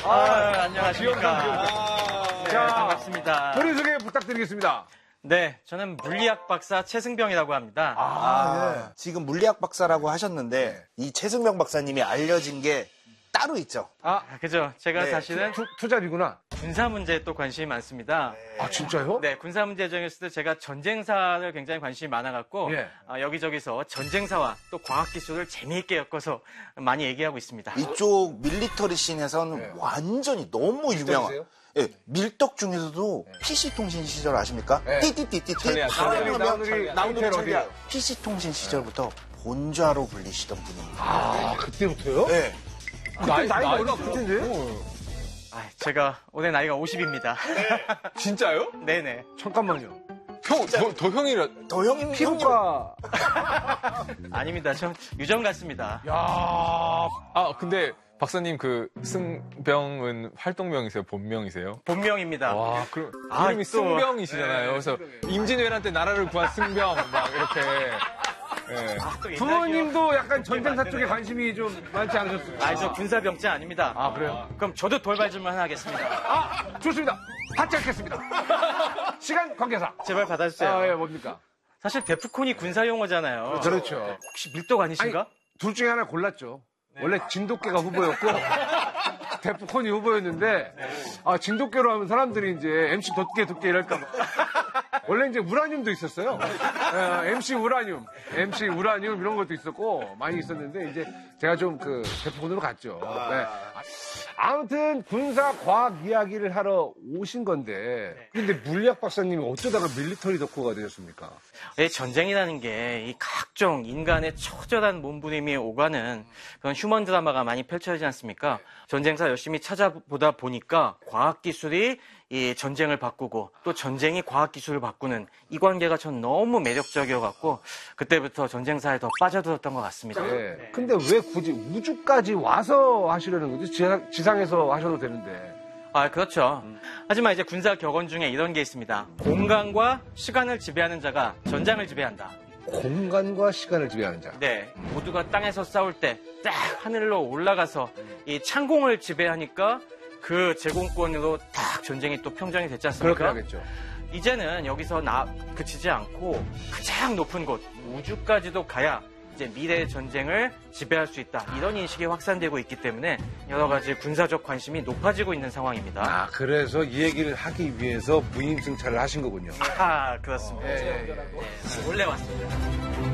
안녕하십니까. 네, 반갑습니다. 본인 소개 부탁드리겠습니다. 네, 저는 물리학 박사 최승병이라고 합니다. 예. 지금 물리학 박사라고 하셨는데 이 최승병 박사님이 알려진 게 따로 있죠. 그죠. 제가 네. 사실은 투잡이구나. 군사 문제에 또 관심이 많습니다. 진짜요? 네, 군사 문제 중에서도 제가 전쟁사를 굉장히 관심이 많아갖고 예. 여기저기서 전쟁사와 또 과학기술을 재미있게 엮어서 많이 얘기하고 있습니다. 이쪽 밀리터리 씬에서는 완전히 너무 유명한. 밀떡이세요? 예, 밀떡 중에서도 PC통신 시절 아십니까? 네. 띠띠띠띠띠 나오는 천리야. PC통신 시절부터 본좌로 불리시던 분입니다. 그때부터요? 네. 나이가 얼마 그때인데? 제가 올해 나이가 50입니다. 진짜요? 네네. 잠깐만요. 더 형이라. 더 형님 피부가. 아닙니다. 전 유정 같습니다. 근데 박사님 그 승병은 활동명이세요? 본명이세요? 본명입니다. 와, 그럼 아, 이름이 또. 승병이시잖아요. 그래서 임진왜란 때 나라를 구한 승병 막 이렇게. 예. 또 옛날 부모님도 약간 전쟁사 쪽에 관심이 좀 많지 않으셨어요? 저 군사병자 아닙니다. 그래요? 그럼 저도 돌발 질문 하나 하겠습니다. 좋습니다. 받지 않겠습니다. 시간 관계사. 제발 받아주세요. 예, 뭡니까? 사실 데프콘이 군사 용어잖아요. 그렇죠. 혹시 밀떡 아니신가? 둘 중에 하나 골랐죠. 원래 진돗개가 후보였고, 데프콘이 후보였는데, 진돗개로 하면 사람들이 이제 MC 돗개 이럴까봐. 원래 이제 우라늄도 있었어요. MC 우라늄 이런 것도 있었고, 많이 있었는데, 이제 제가 좀 데프콘으로 갔죠. 네. 아무튼 군사 과학 이야기를 하러 오신 건데, 근데 물리학 박사님이 어쩌다가 밀리터리 덕후가 되셨습니까? 전쟁이라는 게 이 각종 인간의 처절한 몸부림이 오가는 그런 휴먼 드라마가 많이 펼쳐지지 않습니까? 전쟁사 열심히 찾아보다 보니까 과학기술이 이 전쟁을 바꾸고 또 전쟁이 과학기술을 바꾸는 이 관계가 전 너무 매력적이어갖고 그때부터 전쟁사에 더 빠져들었던 것 같습니다. 네. 근데 왜 굳이 우주까지 와서 하시려는 거지? 지상에서 하셔도 되는데. 그렇죠. 하지만 이제 군사 격언 중에 이런 게 있습니다. 공간과 시간을 지배하는 자가 전장을 지배한다. 공간과 시간을 지배하는 자. 네. 모두가 땅에서 싸울 때 딱 하늘로 올라가서 이 창공을 지배하니까 그 제공권으로 딱 전쟁이 또 평정이 됐지 않습니까? 그렇게 하겠죠. 이제는 여기서 그치지 않고 가장 높은 곳 우주까지도 가야 이제 미래의 전쟁을 지배할 수 있다. 이런 인식이 확산되고 있기 때문에 여러 가지 군사적 관심이 높아지고 있는 상황입니다. 그래서 이 얘기를 하기 위해서 부임승차를 하신 거군요. 그렇습니다. 예. 원래 왔습니다.